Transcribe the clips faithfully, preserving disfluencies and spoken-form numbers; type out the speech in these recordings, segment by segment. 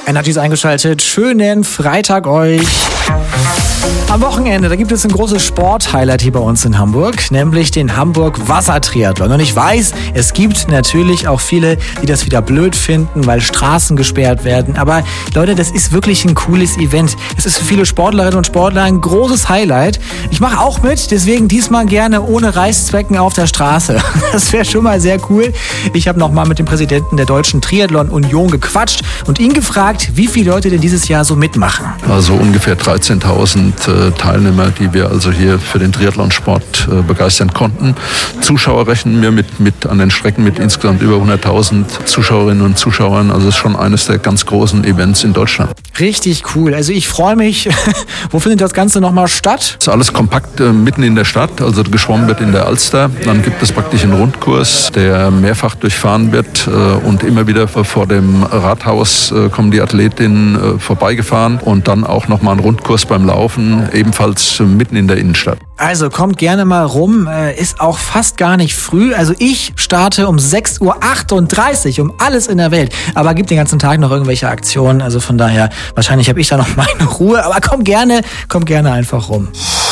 Energy ist eingeschaltet. Schönen Freitag euch. Am Wochenende, da gibt es ein großes Sport-Highlight hier bei uns in Hamburg, nämlich den Hamburg-Wassertriathlon. Und ich weiß, es gibt natürlich auch viele, die das wieder blöd finden, weil Straßen gesperrt werden. Aber Leute, das ist wirklich ein cooles Event. Es ist für viele Sportlerinnen und Sportler ein großes Highlight. Ich mache auch mit, deswegen diesmal gerne ohne Reißzwecken auf der Straße. Das wäre schon mal sehr cool. Ich habe nochmal mit dem Präsidenten der Deutschen Triathlon-Union gequatscht und ihn gefragt, wie viele Leute denn dieses Jahr so mitmachen. Also ungefähr dreizehntausend äh, Teilnehmer, die wir also hier für den Triathlonsport äh, begeistern konnten. Zuschauer rechnen wir mit, mit an den Strecken mit insgesamt über hunderttausend Zuschauerinnen und Zuschauern. Also es ist schon eines der ganz großen Events in Deutschland. Richtig cool. Also ich freue mich. Wo findet das Ganze nochmal statt? Das ist alles kompakt äh, mitten in der Stadt. Also geschwommen wird in der Alster. Dann gibt es praktisch einen Rundkurs, der mehrfach durchfahren wird. Äh, und immer wieder vor dem Rathaus äh, kommen die Athletinnen äh, vorbeigefahren. Und dann auch nochmal einen Rundkurs beim Laufen, ebenfalls mitten in der Innenstadt. Also kommt gerne mal rum, ist auch fast gar nicht früh. Also ich starte um sechs Uhr achtunddreißig, um alles in der Welt. Aber gibt den ganzen Tag noch irgendwelche Aktionen. Also von daher, wahrscheinlich habe ich da noch meine Ruhe. Aber komm gerne, komm gerne einfach rum.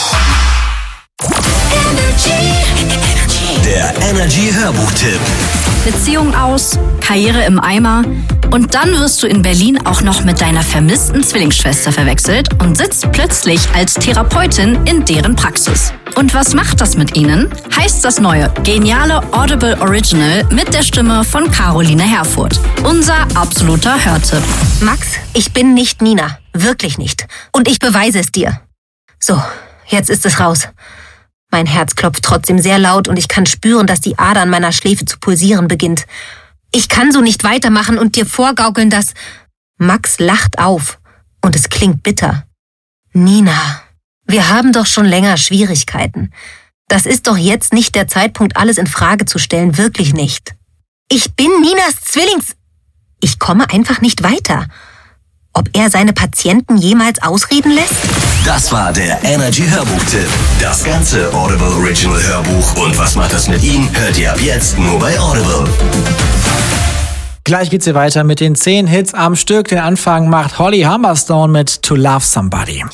Der Energy-Hörbuch-Tipp. Beziehung aus, Karriere im Eimer und dann wirst du in Berlin auch noch mit deiner vermissten Zwillingsschwester verwechselt und sitzt plötzlich als Therapeutin in deren Praxis. Und was macht das mit ihnen? Heißt das neue, geniale Audible Original mit der Stimme von Caroline Herfurth. Unser absoluter Hörtipp. Max, ich bin nicht Nina. Wirklich nicht. Und ich beweise es dir. So, jetzt ist es raus. Mein Herz klopft trotzdem sehr laut und ich kann spüren, dass die Ader an meiner Schläfe zu pulsieren beginnt. Ich kann so nicht weitermachen und dir vorgaukeln, dass... Max lacht auf und es klingt bitter. Nina, wir haben doch schon länger Schwierigkeiten. Das ist doch jetzt nicht der Zeitpunkt, alles in Frage zu stellen, wirklich nicht. Ich bin Ninas Zwillings... Ich komme einfach nicht weiter. Ob er seine Patienten jemals ausreden lässt? Das war der Energy Hörbuch-Tipp. Das ganze Audible Original Hörbuch und was macht das mit ihm, hört ihr ab jetzt nur bei Audible. Gleich geht's hier weiter mit den zehn Hits am Stück. Den Anfang macht Holly Humberstone mit To Love Somebody.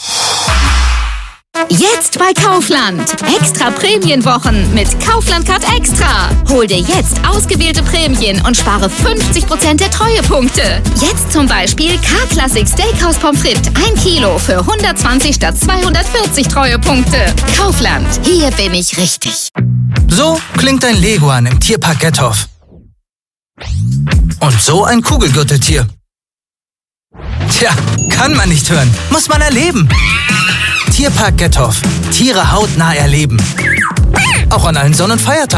Jetzt bei Kaufland. Extra Prämienwochen mit Kaufland Card Extra. Hol dir jetzt ausgewählte Prämien und spare fünfzig Prozent der Treuepunkte. Jetzt zum Beispiel K-Classic Steakhouse Pommes frites ein Kilo für hundertzwanzig statt zweihundertvierzig Treuepunkte. Kaufland, hier bin ich richtig. So klingt ein Leguan im Tierpark Gethoff. Und so ein Kugelgürteltier. Tja, kann man nicht hören, muss man erleben. Tierpark Gethoff. Tiere hautnah erleben. Auch an allen Sonn- und Feiertagen.